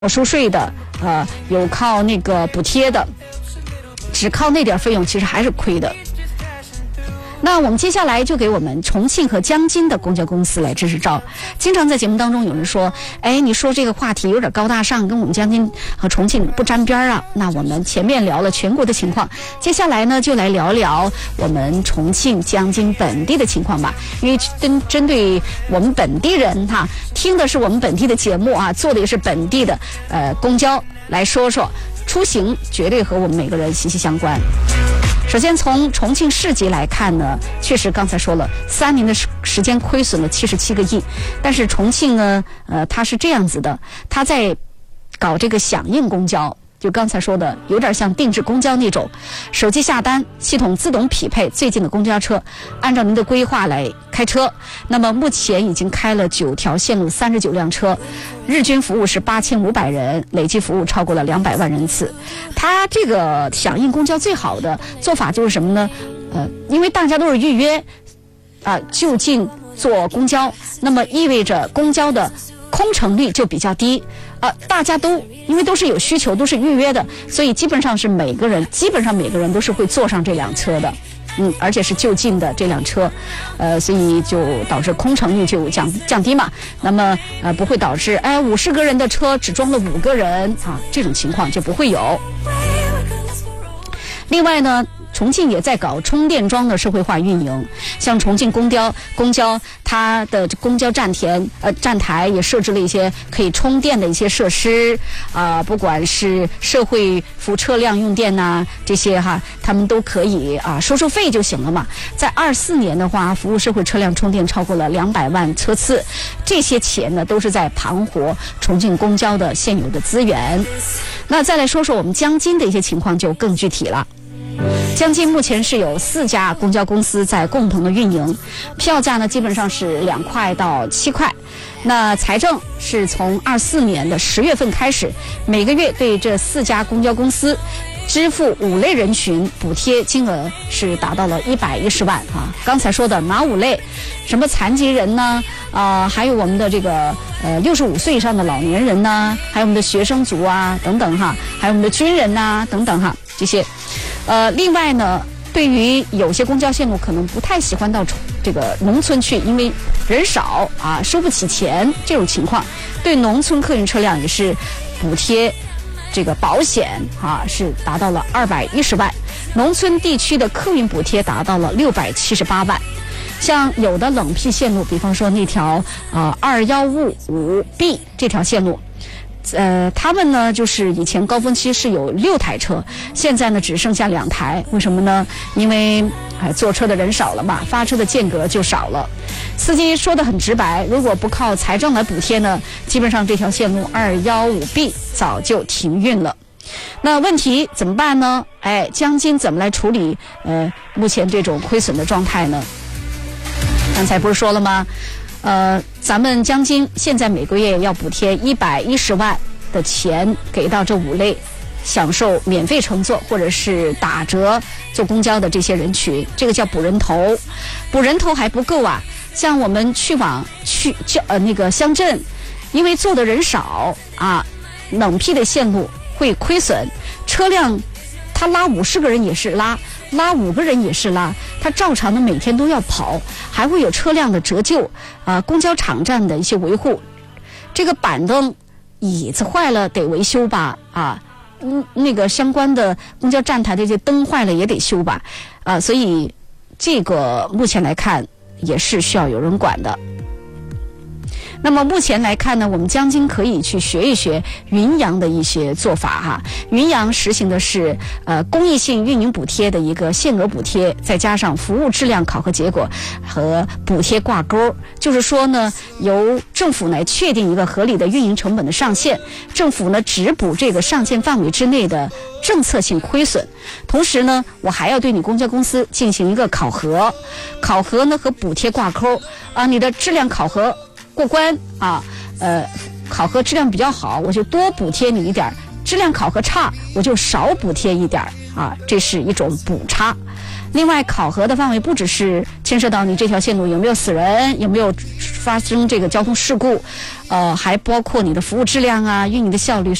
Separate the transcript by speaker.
Speaker 1: 收税的，有靠那个补贴的，只靠那点费用其实还是亏的。那我们接下来就给我们重庆和江津的公交公司来支支招。经常在节目当中有人说，你说这个话题有点高大上，跟我们江津和重庆不沾边啊。那我们前面聊了全国的情况，接下来呢就来聊聊我们重庆、江津本地的情况吧。因为针对我们本地人哈，听的是我们本地的节目啊，做的也是本地的公交，来说说出行绝对和我们每个人息息相关。首先从重庆市级来看呢，确实刚才说了，3年的时间亏损了77个亿。但是重庆呢，它是这样子的，它在搞这个响应公交，就刚才说的有点像定制公交那种，手机下单，系统自动匹配最近的公交车，按照您的规划来开车。那么目前已经开了9条线路，39辆车，日均服务是8500人，累计服务超过了200万人次。它这个响应公交最好的做法就是什么呢？因为大家都是预约就近坐公交，那么意味着公交的空乘率就比较低。大家都因为都是有需求，都是预约的，所以基本上每个人都是会坐上这辆车的。而且是就近的这辆车，所以就导致空乘率就降低嘛。那么不会导致50个人的车只装了5个人啊，这种情况就不会有。另外呢，重庆也在搞充电桩的社会化运营，像重庆公交它的公交站台也设置了一些可以充电的一些设施不管是社会服务车辆用电呐，这些他们都可以收费就行了嘛。在24年的话，服务社会车辆充电超过了200万车次，这些钱呢都是在盘活重庆公交的现有的资源。那再来说说我们江津的一些情况就更具体了。江津目前是有4家公交公司在共同的运营，票价呢基本上是2块到7块。那财政是从24年的10月份开始，每个月对这4家公交公司支付5类人群补贴金额是达到了110万刚才说的哪5类？什么残疾人呢？还有我们的这个65岁以上的老年人呢，还有我们的学生族等等还有我们的军人等等这些。另外呢，对于有些公交线路可能不太喜欢到这个农村去，因为人少收不起钱，这种情况，对农村客运车辆也是补贴这个保险是达到了210万，农村地区的客运补贴达到了678万。像有的冷僻线路，比方说那条2155B 这条线路，他们呢就是以前高峰期是有6台车，现在呢只剩下2台。为什么呢？因为坐车的人少了嘛，发车的间隔就少了。司机说得很直白，如果不靠财政来补贴呢，基本上这条线路215B 早就停运了。那问题怎么办呢？江津怎么来处理目前这种亏损的状态呢？刚才不是说了吗？咱们江津现在每个月要补贴110万的钱给到这5类享受免费乘坐或者是打折坐公交的这些人群，这个叫补人头。补人头还不够像我们那个乡镇，因为坐的人少冷僻的线路会亏损，车辆他拉50个人也是拉5个人也是拉，他照常的每天都要跑，还会有车辆的折旧公交场站的一些维护，这个板凳椅子坏了得维修吧那个相关的公交站台的这些灯坏了也得修吧所以这个目前来看也是需要有人管的。那么目前来看呢，我们江津可以去学一学云阳的一些做法云阳实行的是公益性运营补贴的一个限额补贴，再加上服务质量考核结果和补贴挂钩，就是说呢，由政府来确定一个合理的运营成本的上限，政府呢只补这个上限范围之内的政策性亏损。同时呢，我还要对你公交公司进行一个考核呢和补贴挂钩你的质量考核过关考核质量比较好，我就多补贴你一点； 质量考核差，我就少补贴一点啊，这是一种补差。另外，考核的范围不只是牵涉到你这条线路有没有死人，有没有发生这个交通事故，还包括你的服务质量啊、运营的效率。